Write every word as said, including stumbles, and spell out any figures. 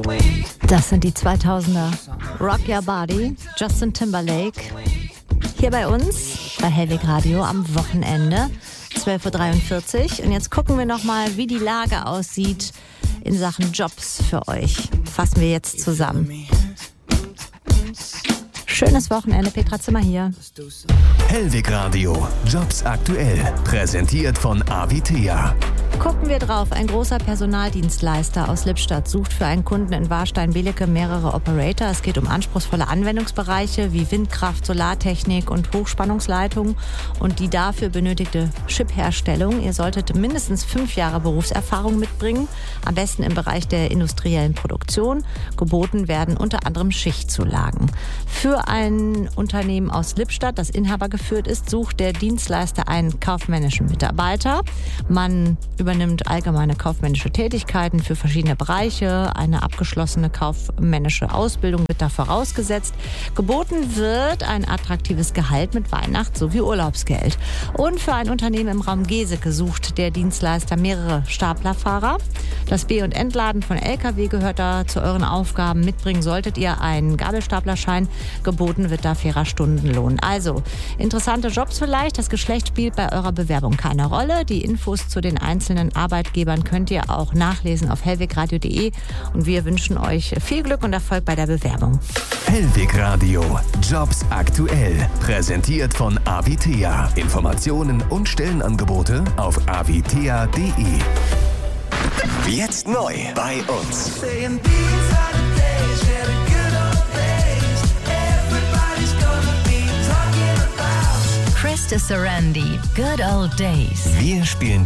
Das sind die zweitausender. Rock Your Body, Justin Timberlake. Hier bei uns, bei Hellweg Radio am Wochenende, zwölf Uhr dreiundvierzig. Und jetzt gucken wir nochmal, wie die Lage aussieht in Sachen Jobs für euch. Fassen wir jetzt zusammen. Schönes Wochenende, Petra Zimmer hier. Hellweg Radio, Jobs aktuell, präsentiert von Avitea. Gucken wir drauf. Ein großer Personaldienstleister aus Lippstadt sucht für einen Kunden in Warstein-Belecke mehrere Operator. Es geht um anspruchsvolle Anwendungsbereiche wie Windkraft, Solartechnik und Hochspannungsleitung und die dafür benötigte Chipherstellung. Ihr solltet mindestens fünf Jahre Berufserfahrung mitbringen, am besten im Bereich der industriellen Produktion. Geboten werden unter anderem Schichtzulagen. Für ein Unternehmen aus Lippstadt, das inhabergeführt ist, sucht der Dienstleister einen kaufmännischen Mitarbeiter. Man übernimmt allgemeine kaufmännische Tätigkeiten für verschiedene Bereiche. Eine abgeschlossene kaufmännische Ausbildung wird da vorausgesetzt. Geboten wird ein attraktives Gehalt mit Weihnachts- sowie Urlaubsgeld. Und für ein Unternehmen im Raum Geseke sucht der Dienstleister mehrere Staplerfahrer. Das Be- und Entladen von L K W gehört da zu euren Aufgaben. Mitbringen solltet ihr einen Gabelstaplerschein. Geboten wird da fairer Stundenlohn. Also, interessante Jobs vielleicht. Das Geschlecht spielt bei eurer Bewerbung keine Rolle. Die Infos zu den einzelnen Arbeitgebern könnt ihr auch nachlesen auf hellwegradio punkt de. Und wir wünschen euch viel Glück und Erfolg bei der Bewerbung. Hellweg Radio, Jobs aktuell, präsentiert von Avitea. Informationen und Stellenangebote auf avitea punkt de. Jetzt neu bei uns. Krista Sarandi, Good Old Days. Wir spielen